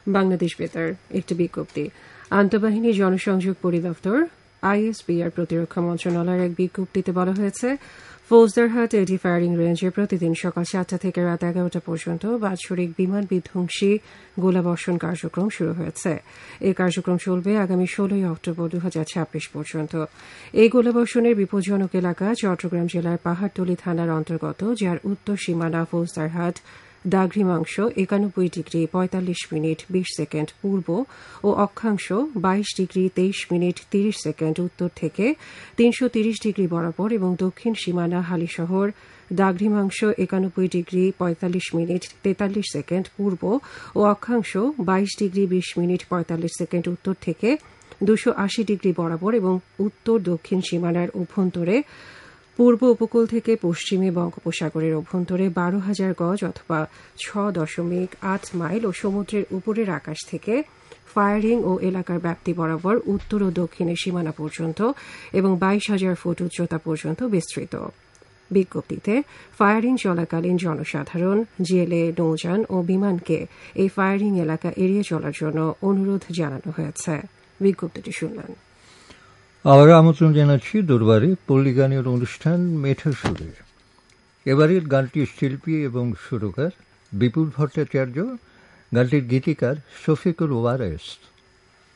বাংলাদেশ বেতার একটি বিজ্ঞপ্তি। আন্তঃবাহিনী জনসংযোগ পরিদপ্তর আইএসপিআর প্রতিরক্ষা মন্ত্রণালয়ের এক বিজ্ঞপ্তিতে বলা হয়েছে, ফৌজদারহাট এডি ফায়ারিং রেঞ্জে প্রতিদিন সকাল 7টা থেকে রাত 11টা পর্যন্ত বাৎসরিক বিমান বিধ্বংসী গোলাবর্ষণ কার্যক্রম শুরু হয়েছে। এই কার্যক্রম চলবে আগামী 16 অক্টোবর 2026 পর্যন্ত। এই গোলাবর্ষণের বিপজ্জনক এলাকা চট্টগ্রাম জেলার পাহাড়তলী থানার অন্তর্গত, যার উত্তর সীমানা ফৌজদারহাট দ্রাঘিমাংশ 91 ডিগ্রি 45 মিনিট 20 সেকেন্ড পূর্ব ও অক্ষাংশ 22 ডিগ্রি 23 মিনিট 30 সেকেন্ড উত্তর থেকে 330 ডিগ্রি বরাবর এবং দক্ষিণ সীমানা হালিশহর দ্রাঘিমাংশ 91 ডিগ্রি 45 মিনিট 43 সেকেন্ড পূর্ব ও অক্ষাংশ 22 ডিগ্রি 20 মিনিট 45 সেকেন্ড উত্তর থেকে 280 ডিগ্রি বরাবর এবং উত্তর দক্ষিণ সীমানার অভ্যন্তরে পূর্ব উপকূল থেকে পশ্চিমে বঙ্গোপসাগরের অভ্যন্তরে 12,000 গজ অথবা 6.8 মাইল ও সমুদ্রের উপরের আকাশ থেকে ফায়ারিং ও এলাকার ব্যাপ্তি বরাবর উত্তর ও দক্ষিণের সীমানা পর্যন্ত এবং 22,000 ফুট উচ্চতা পর্যন্ত বিস্তৃত। বিজ্ঞপ্তিতে ফায়ারিং চলাকালীন জনসাধারণ, জেলে, নৌযান ও বিমানকে এই ফায়ারিং এলাকা এড়িয়ে চলার জন্য অনুরোধ জানানো হয়েছে। বিজ্ঞপ্তিটি শুনলেন। আবার আমন্ত্রণ জানাচ্ছি দরবারে পল্লী গানের অনুষ্ঠান মেঠো সুরে। এবারের গানটির শিল্পী এবং সুরকার বিপুল ভট্টাচার্য, গানটির গীতিকার শফিকুল ওয়ারেস।